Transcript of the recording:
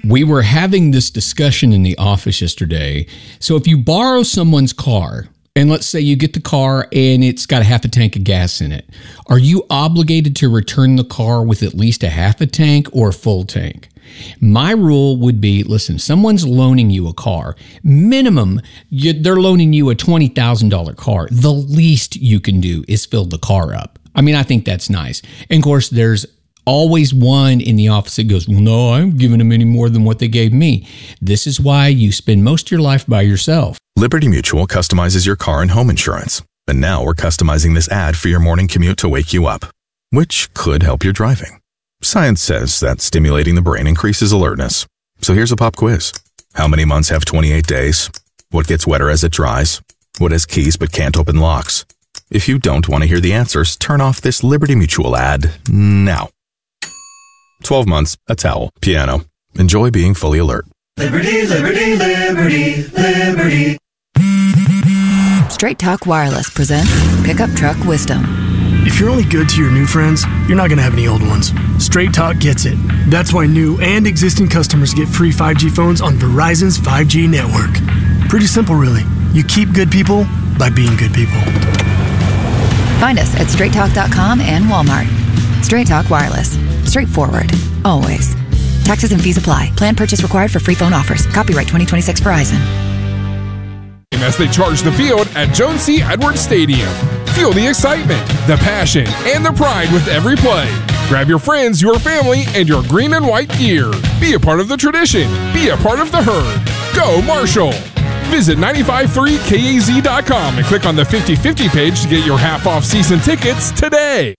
We were having this discussion in the office yesterday. So if you borrow someone's car, and let's say you get the car and it's got a half a tank of gas in it, are you obligated to return the car with at least a half a tank or a full tank? My rule would be, listen, someone's loaning you a car. Minimum, they're loaning you a $20,000 car. The least you can do is fill the car up. I mean, I think that's nice. And of course, there's always one in the office that goes, well, no, I'm giving them any more than what they gave me. This is why you spend most of your life by yourself. Liberty Mutual customizes your car and home insurance. And now we're customizing this ad for your morning commute to wake you up, which could help your driving. Science says that stimulating the brain increases alertness. So here's a pop quiz. How many months have 28 days? What gets wetter as it dries? What has keys but can't open locks? If you don't want to hear the answers, turn off this Liberty Mutual ad now. 12 months, a towel, piano. Enjoy being fully alert. Liberty, liberty, liberty, liberty. Straight Talk Wireless presents Pickup Truck Wisdom. If you're only good to your new friends, you're not going to have any old ones. Straight Talk gets it. That's why new and existing customers get free 5G phones on Verizon's 5G network. Pretty simple, really. You keep good people by being good people. Find us at straighttalk.com and Walmart. Straight Talk Wireless. Straightforward. Always. Taxes and fees apply. Plan purchase required for free phone offers. Copyright 2026 Verizon. As they charge the field at Jones C. Edwards Stadium. Feel the excitement, the passion, and the pride with every play. Grab your friends, your family, and your green and white gear. Be a part of the tradition. Be a part of the herd. Go Marshall! Visit 953kaz.com and click on the 50/50 page to get your half-off season tickets today.